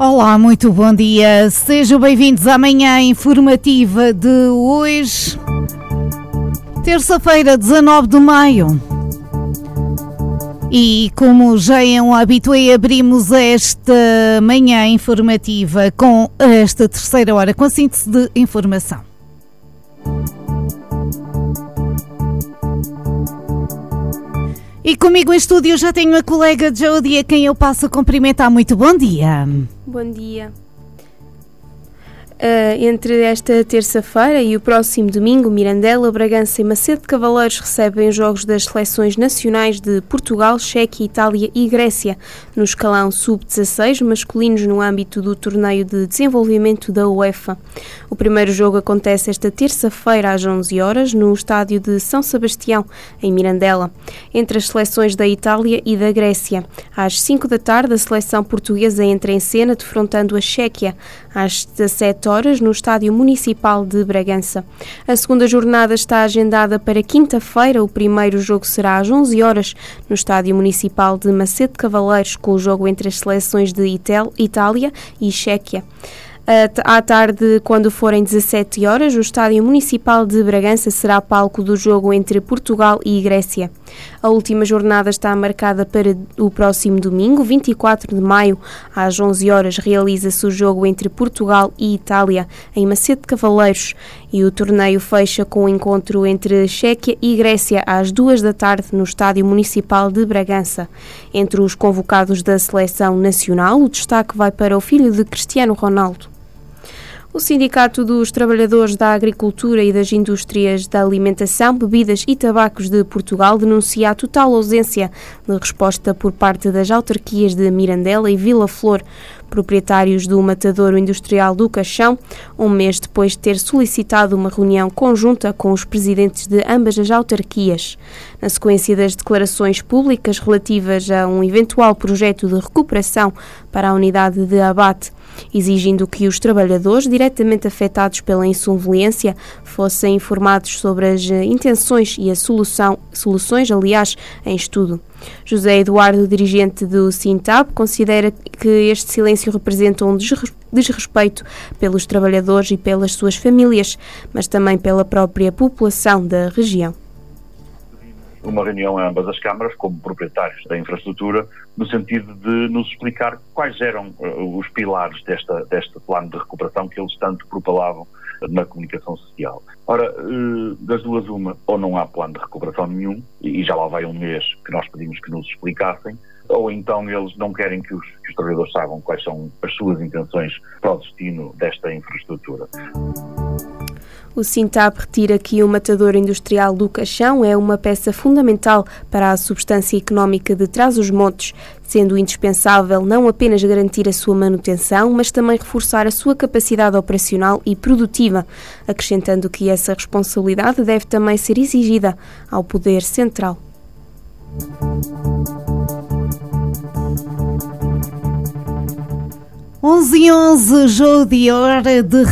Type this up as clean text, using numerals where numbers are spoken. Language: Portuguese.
Olá, muito bom dia. Sejam bem-vindos à manhã informativa de hoje, terça-feira, 19 de maio. E como já é um hábito, abrimos esta manhã informativa com esta terceira hora, com a síntese de informação. E comigo em estúdio já tenho a colega Jody, a quem eu passo a cumprimentar. Muito bom dia. Bom dia. Entre esta terça-feira e o próximo domingo, Mirandela, Bragança e Macedo de Cavaleiros recebem os jogos das seleções nacionais de Portugal, Chequia, Itália e Grécia, no escalão sub-16 masculinos no âmbito do torneio de desenvolvimento da UEFA. O primeiro jogo acontece esta terça-feira às 11 horas no estádio de São Sebastião, em Mirandela, entre as seleções da Itália e da Grécia. Às 5 da tarde, a seleção portuguesa entra em cena defrontando a Chequia. Às 17 horas, no Estádio Municipal de Bragança. A segunda jornada está agendada para quinta-feira. O primeiro jogo será às 11 horas no Estádio Municipal de Macedo de Cavaleiros, com o jogo entre as seleções de Itália e Chequia. À tarde, quando forem 17 horas, o Estádio Municipal de Bragança será palco do jogo entre Portugal e Grécia. A última jornada está marcada para o próximo domingo, 24 de maio, às 11 horas, realiza-se o jogo entre Portugal e Itália, em Macedo de Cavaleiros, e o torneio fecha com o encontro entre Chequia e Grécia às 2 da tarde no Estádio Municipal de Bragança. Entre os convocados da seleção nacional, o destaque vai para o filho de Cristiano Ronaldo. O Sindicato dos Trabalhadores da Agricultura e das Indústrias da Alimentação, Bebidas e Tabacos de Portugal denuncia a total ausência de resposta por parte das autarquias de Mirandela e Vila Flor, proprietários do matadouro industrial do Caixão, um mês depois de ter solicitado uma reunião conjunta com os presidentes de ambas as autarquias. Na sequência das declarações públicas relativas a um eventual projeto de recuperação para a unidade de abate, exigindo que os trabalhadores diretamente afetados pela insolvência fossem informados sobre as intenções e as soluções, aliás, em estudo. José Eduardo, dirigente do Sintab, considera que este silêncio representa um desrespeito pelos trabalhadores e pelas suas famílias, mas também pela própria população da região. Uma reunião em ambas as câmaras, como proprietários da infraestrutura, no sentido de nos explicar quais eram os pilares deste plano de recuperação que eles tanto propalavam na comunicação social. Ora, das duas uma, ou não há plano de recuperação nenhum, e já lá vai um mês que nós pedimos que nos explicassem, ou então eles não querem que os trabalhadores saibam quais são as suas intenções para o destino desta infraestrutura. O Sintab retira que o matadouro industrial do Caixão é uma peça fundamental para a substância económica de Trás-os-Montes, sendo indispensável não apenas garantir a sua manutenção, mas também reforçar a sua capacidade operacional e produtiva, acrescentando que essa responsabilidade deve também ser exigida ao Poder Central. 11h11, Jody, hora de